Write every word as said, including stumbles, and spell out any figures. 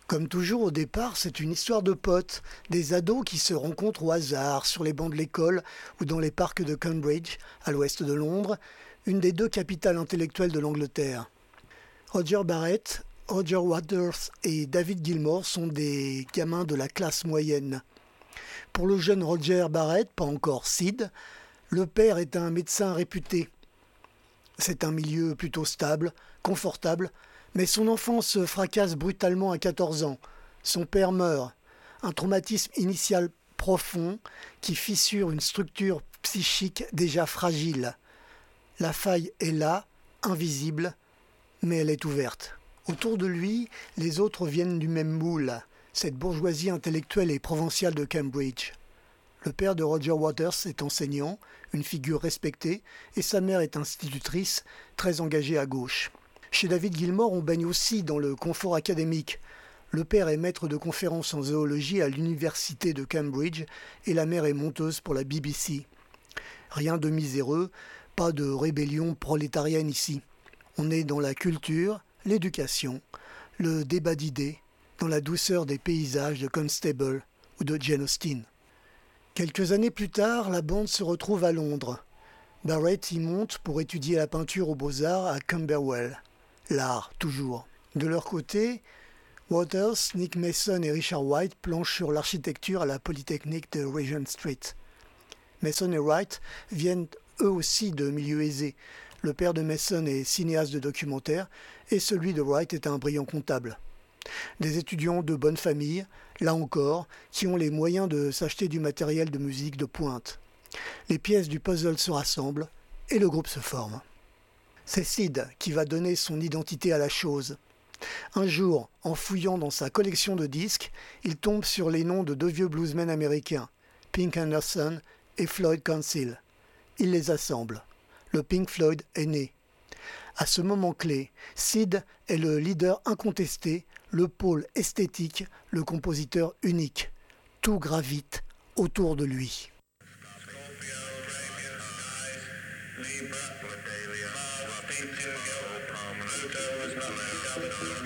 Comme toujours au départ, c'est une histoire de potes, des ados qui se rencontrent au hasard sur les bancs de l'école ou dans les parcs de Cambridge, à l'ouest de Londres, une des deux capitales intellectuelles de l'Angleterre. Roger Barrett, Roger Waters et David Gilmour sont des gamins de la classe moyenne. Pour le jeune Roger Barrett, pas encore Sid, le père est un médecin réputé. C'est un milieu plutôt stable, confortable, mais son enfance se fracasse brutalement à quatorze ans. Son père meurt. Un traumatisme initial profond qui fissure une structure psychique déjà fragile. La faille est là, invisible, mais elle est ouverte. Autour de lui, les autres viennent du même moule, cette bourgeoisie intellectuelle et provinciale de Cambridge. Le père de Roger Waters est enseignant, une figure respectée, et sa mère est institutrice, très engagée à gauche. Chez David Gilmour, on baigne aussi dans le confort académique. Le père est maître de conférences en zoologie à l'université de Cambridge et la mère est monteuse pour la B B C. Rien de miséreux, pas de rébellion prolétarienne ici. On est dans la culture, l'éducation, le débat d'idées, dans la douceur des paysages de Constable ou de Jane Austen. Quelques années plus tard, la bande se retrouve à Londres. Barrett y monte pour étudier la peinture aux Beaux-Arts à Camberwell. L'art, toujours. De leur côté, Waters, Nick Mason et Richard White planchent sur l'architecture à la Polytechnique de Regent Street. Mason et Wright viennent eux aussi de milieux aisés. Le père de Mason est cinéaste de documentaire et celui de Wright est un brillant comptable. Des étudiants de bonne famille, là encore, qui ont les moyens de s'acheter du matériel de musique de pointe. Les pièces du puzzle se rassemblent et le groupe se forme. C'est Sid qui va donner son identité à la chose. Un jour, en fouillant dans sa collection de disques, il tombe sur les noms de deux vieux bluesmen américains, Pink Anderson et Floyd Council. Il les assemble. Le Pink Floyd est né. À ce moment clé, Sid est le leader incontesté, le pôle esthétique, le compositeur unique. Tout gravite autour de lui. Libra, Batavia, Pinto, Palm, Pluto is not my